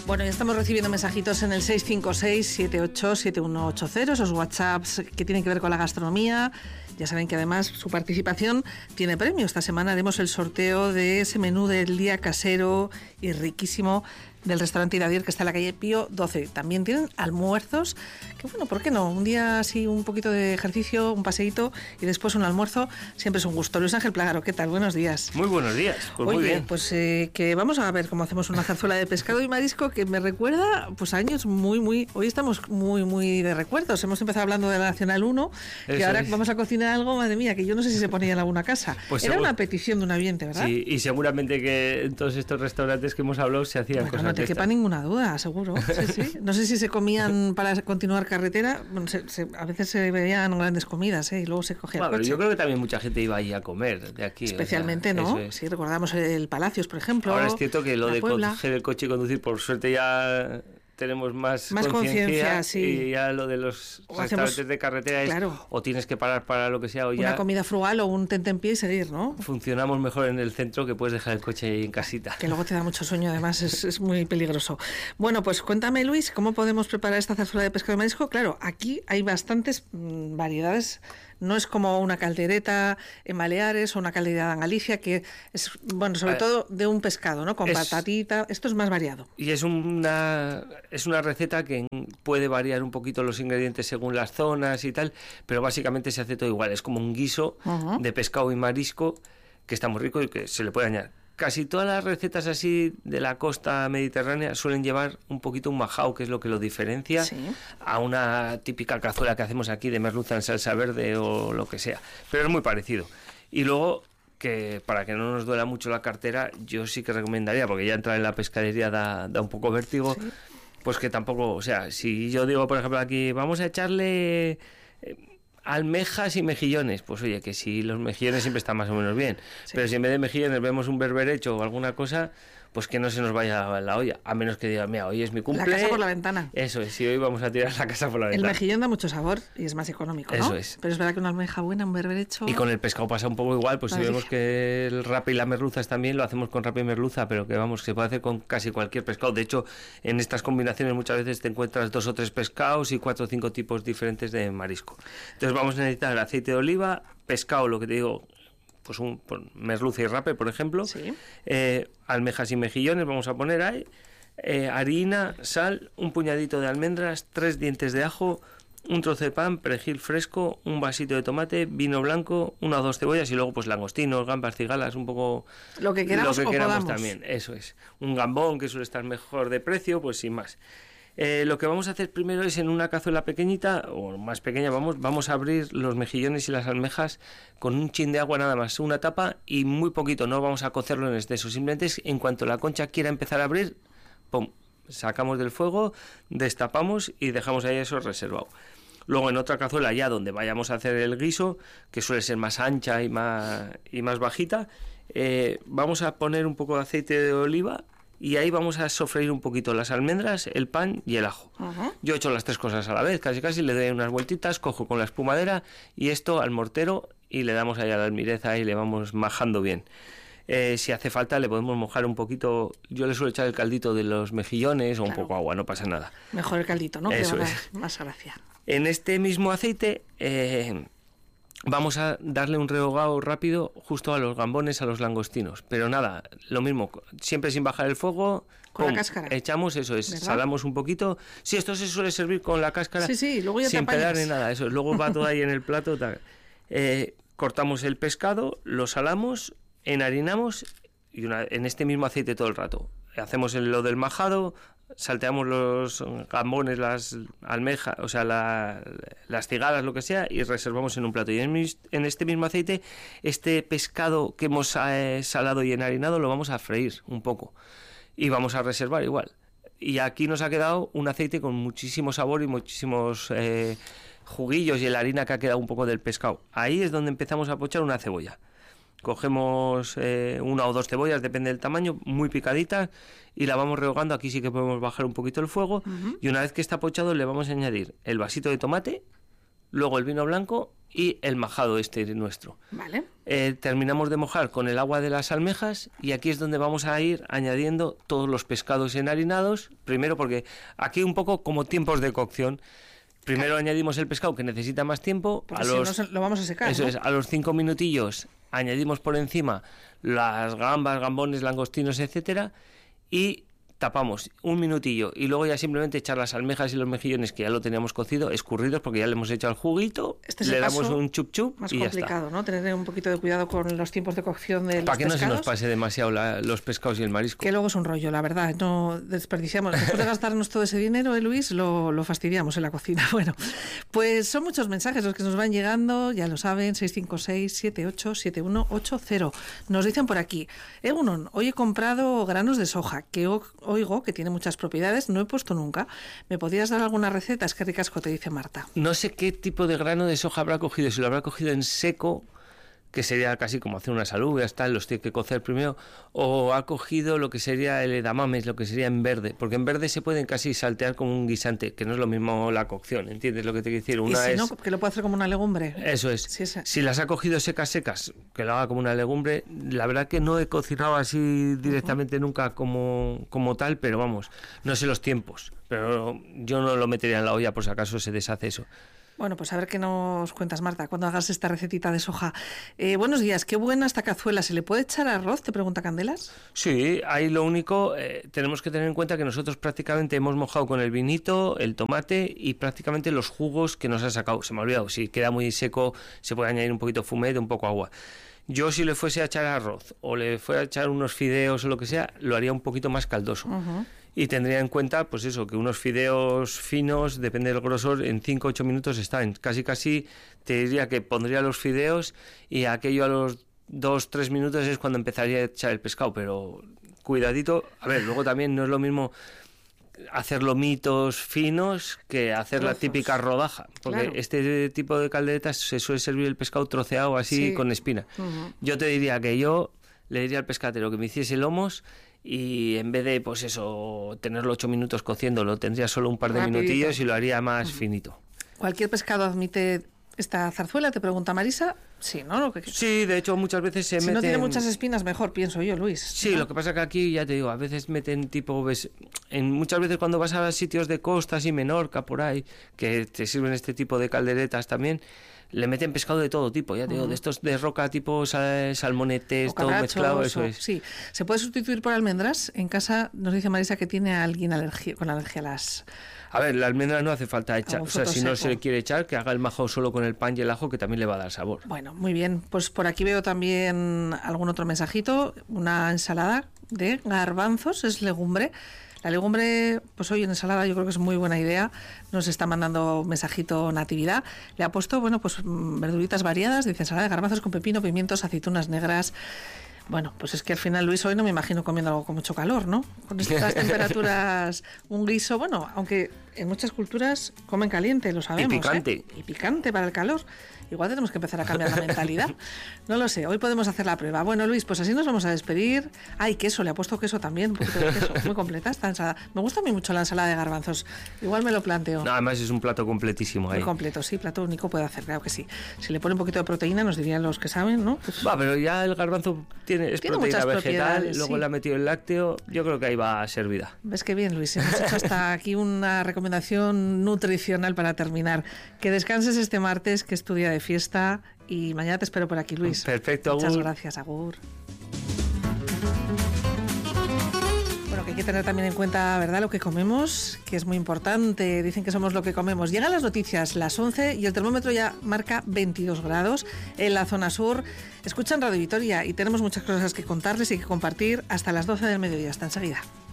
Bueno, ya estamos recibiendo mensajitos en el 656-787180, esos WhatsApps que tienen que ver con la gastronomía. Ya saben que además su participación tiene premio. Esta semana haremos el sorteo de ese menú del día casero y riquísimo del restaurante Iradier, que está en la calle Pío 12. También tienen almuerzos, que bueno, ¿por qué no? Un día así, un poquito de ejercicio, un paseíto y después un almuerzo, siempre es un gusto. Luis Ángel Plagaro, ¿qué tal? Buenos días. Muy buenos días, pues oye, muy bien. Pues que vamos a ver cómo hacemos una zarzuela de pescado y marisco que me recuerda pues años muy... Hoy estamos muy de recuerdos. Hemos empezado hablando de la Nacional 1, que Eso ahora es. Vamos a cocinar algo, madre mía, que yo no sé si se ponía en alguna casa. Pues era una petición de un oyente, ¿verdad? Sí, y seguramente que en todos estos restaurantes que hemos hablado se hacían cosas no te de quepa estas. ninguna duda, seguro. Sí. No sé si se comían para continuar carretera. Bueno, a veces se veían grandes comidas, y luego se cogía el Pero coche. yo creo que también mucha gente iba ahí a comer de aquí. Especialmente, o sea, ¿no? eso es. Sí, recordamos el Palacios, por ejemplo. Ahora es cierto que lo de Puebla. coger el coche y conducir, por suerte ya tenemos más conciencia, sí. Y ya lo de los restaurantes de carretera es claro, o tienes que parar para lo que sea o ya una comida frugal o un tentempié y seguir, ¿no? funcionamos mejor en el centro que puedes dejar el coche ahí en casita. Que luego te da mucho sueño, además es muy peligroso. Bueno, pues cuéntame, Luis, ¿cómo podemos preparar esta zarzuela de pescado y marisco? Claro, aquí hay bastantes variedades. No es como una caldereta en Baleares o una caldereta en Galicia, que es, bueno, sobre todo de un pescado, ¿no? Con patatita. Esto es más variado. Y es una receta que puede variar un poquito los ingredientes según las zonas y tal, pero básicamente se hace todo igual. Es como un guiso de pescado y marisco que está muy rico y que se le puede añadir. Casi todas las recetas así de la costa mediterránea suelen llevar un poquito un majao, que es lo que lo diferencia a una típica cazuela que hacemos aquí de merluza en salsa verde o lo que sea. Pero es muy parecido. Y luego, que para que no nos duela mucho la cartera, yo sí que recomendaría, porque ya entrar en la pescadería da un poco vértigo, pues que tampoco, o sea, si yo digo, por ejemplo, aquí vamos a echarle almejas y mejillones, pues oye, que si los mejillones siempre están más o menos bien, pero si en vez de mejillones vemos un berberecho o alguna cosa, pues que no se nos vaya la olla, a menos que diga, mira, hoy es mi cumple. La casa por la ventana. Eso es, si hoy vamos a tirar la casa por la ventana. El mejillón da mucho sabor y es más económico, ¿no? Eso es. Pero es verdad que una almeja buena, un berberecho... Y con el pescado pasa un poco igual, pues si vemos que el rape y las merluzas también, lo hacemos con rape y merluza, pero que vamos, se puede hacer con casi cualquier pescado. De hecho, en estas combinaciones muchas veces te encuentras 2 o 3 pescados y 4 o 5 tipos diferentes de marisco. Entonces vamos a necesitar aceite de oliva, pescado, lo que te digo, pues merluza y rape, por ejemplo, almejas y mejillones vamos a poner ahí, harina, sal, un puñadito de almendras, 3 dientes de ajo, un trozo de pan, perejil fresco, un vasito de tomate, vino blanco, 1 o 2 cebollas y luego pues langostinos, gambas, cigalas, un poco lo que queramos, también, eso es, un gambón que suele estar mejor de precio, pues sin más. Lo que vamos a hacer primero es en una cazuela pequeñita o más pequeña, vamos a abrir los mejillones y las almejas con un chin de agua nada más, una tapa y muy poquito, no vamos a cocerlo en exceso, simplemente es en cuanto la concha quiera empezar a abrir, ¡pum!, sacamos del fuego, destapamos y dejamos ahí eso reservado. Luego en otra cazuela ya donde vayamos a hacer el guiso, que suele ser más ancha y más bajita, vamos a poner un poco de aceite de oliva y ahí vamos a sofreír un poquito las almendras, el pan y el ajo. Yo he hecho las 3 cosas a la vez, casi le doy unas vueltitas, cojo con la espumadera y esto al mortero y le damos ahí a la almireza y le vamos majando bien. Si hace falta le podemos mojar un poquito, yo le suelo echar el caldito de los mejillones o un poco agua, no pasa nada. Mejor el caldito, ¿no? Eso que va a es. dar más gracia. En este mismo aceite vamos a darle un rehogado rápido justo a los gambones, a los langostinos, pero nada, lo mismo, siempre sin bajar el fuego, con la cáscara. Echamos, eso es, ¿verdad? Salamos un poquito. Sí, esto se suele servir con la cáscara, luego ya sin pelar ni nada, eso, luego va todo ahí en el plato. Cortamos el pescado, lo salamos, enharinamos y en este mismo aceite todo el rato. Hacemos lo del majado, salteamos los gambones, las almejas, o sea, las cigalas, lo que sea, y reservamos en un plato. Y en este mismo aceite, este pescado que hemos salado y enharinado lo vamos a freír un poco y vamos a reservar igual. Y aquí nos ha quedado un aceite con muchísimo sabor y muchísimos juguillos y la harina que ha quedado un poco del pescado. Ahí es donde empezamos a pochar una cebolla. Cogemos 1 o 2 cebollas, depende del tamaño, muy picaditas, y la vamos rehogando. Aquí sí que podemos bajar un poquito el fuego, y una vez que está pochado le vamos a añadir el vasito de tomate, luego el vino blanco y el majado este nuestro. Vale. Terminamos de mojar con el agua de las almejas y aquí es donde vamos a ir añadiendo todos los pescados enharinados. Primero porque aquí un poco como tiempos de cocción. Primero añadimos el pescado que necesita más tiempo. Porque si no lo vamos a secar. Eso ¿no? es, a los 5 minutillos añadimos por encima las gambas, gambones, langostinos, etcétera, y tapamos 1 minutillo y luego ya simplemente echar las almejas y los mejillones que ya lo teníamos cocido, escurridos porque ya le hemos echado el juguito, le damos un chup chup más y ya complicado, está. ¿no? Tener un poquito de cuidado con los tiempos de cocción de los para que pescados. no se nos pase demasiado los pescados y el marisco. Que luego es un rollo, la verdad. No desperdiciamos. Después de gastarnos todo ese dinero, Luis, lo fastidiamos en la cocina. Bueno, pues son muchos mensajes los que nos van llegando, ya lo saben, 656-787180. Nos dicen por aquí, Egunon, hoy he comprado granos de soja, que oigo que tiene muchas propiedades, no he puesto nunca. ¿Me podrías dar alguna receta? Es que ricasco, te dice Marta. No sé qué tipo de grano de soja habrá cogido, si lo habrá cogido en seco, que sería casi como hacer unas alubias, tal, los tiene que cocer primero, o ha cogido lo que sería el edamames, lo que sería en verde, porque en verde se pueden casi saltear como un guisante, que no es lo mismo la cocción, ¿entiendes lo que te quiero decir? Una ¿Y si no, que lo puede hacer como una legumbre? Eso es. Si las ha cogido secas, que lo haga como una legumbre. La verdad que no he cocinado así directamente nunca como tal, pero vamos, no sé los tiempos, pero yo no lo metería en la olla por si acaso se deshace eso. Bueno, pues a ver qué nos cuentas, Marta, cuando hagas esta recetita de soja. Buenos días, qué buena esta cazuela. ¿Se le puede echar arroz? Te pregunta Candelas. Sí, ahí lo único, tenemos que tener en cuenta que nosotros prácticamente hemos mojado con el vinito, el tomate y prácticamente los jugos que nos ha sacado. Se me ha olvidado, si queda muy seco se puede añadir un poquito fumet, un poco agua. Yo si le fuese a echar arroz o le fuera a echar unos fideos o lo que sea, lo haría un poquito más caldoso. Y tendría en cuenta, pues eso, que unos fideos finos, depende del grosor, en 5 o 8 minutos están. Casi te diría que pondría los fideos y aquello a los 2-3 minutos es cuando empezaría a echar el pescado. Pero cuidadito, a ver, luego también no es lo mismo hacer lomitos finos que hacer la típica rodaja. Porque claro, este tipo de calderetas se suele servir el pescado troceado así con espina. Yo te diría que yo le diría al pescatero que me hiciese lomos y en vez de, pues eso, tenerlo 8 minutos cociéndolo, tendría solo un par de minutillos y lo haría más finito. ¿Cualquier pescado admite esta zarzuela? Te pregunta Marisa. Sí, ¿no? Sí, de hecho muchas veces se meten... Si no tiene muchas espinas, mejor, pienso yo, Luis. Sí, ¿no? Lo que pasa que aquí, ya te digo, a veces meten tipo... muchas veces cuando vas a sitios de costa, así Menorca, por ahí, que te sirven este tipo de calderetas también, le meten pescado de todo tipo, ya te digo, de estos de roca tipo salmonetes, todo mezclado, eso es. Sí, ¿se puede sustituir por almendras? En casa nos dice Marisa que tiene a alguien con alergia a las... A ver, la almendra no hace falta echar, o sea, si no se le quiere echar, que haga el majao solo con el pan y el ajo, que también le va a dar sabor. Bueno, muy bien, pues por aquí veo también algún otro mensajito, una ensalada de garbanzos, es legumbre. La legumbre, pues hoy en ensalada yo creo que es muy buena idea. Nos está mandando un mensajito Natividad. Le ha puesto, bueno, pues verduritas variadas. Dice ensalada de garbanzos con pepino, pimientos, aceitunas negras. Bueno, pues es que al final, Luis, hoy no me imagino comiendo algo con mucho calor, ¿no? Con estas temperaturas, un guiso, bueno, aunque en muchas culturas comen caliente, lo sabemos. Y picante. Y picante para el calor. Igual tenemos que empezar a cambiar la mentalidad. No lo sé, hoy podemos hacer la prueba. Bueno, Luis, pues así nos vamos a despedir. Ay, queso, le ha puesto queso también, un poquito de queso. Muy completa esta ensalada. Me gusta a mí mucho la ensalada de garbanzos. Igual me lo planteo. No, además es un plato completísimo ahí. Muy completo, sí, plato único puede hacer, claro que sí. Si le pone un poquito de proteína, nos dirían los que saben, ¿no? Pues... Va, pero ya el garbanzo es proteína vegetal, luego le ha metido el lácteo, yo creo que ahí va servida. ¿Ves qué bien, Luis? Hemos hecho hasta aquí una recomendación nutricional para terminar. Que descanses este martes, que es tu día de fiesta, y mañana te espero por aquí, Luis. Perfecto, Agur. Muchas gracias, Agur. Bueno, que hay que tener también en cuenta, ¿verdad?, lo que comemos, que es muy importante. Dicen que somos lo que comemos. Llegan las noticias, las 11, y el termómetro ya marca 22 grados en la zona sur. Escuchan Radio Vitoria y tenemos muchas cosas que contarles y que compartir hasta las 12 del mediodía. Hasta enseguida.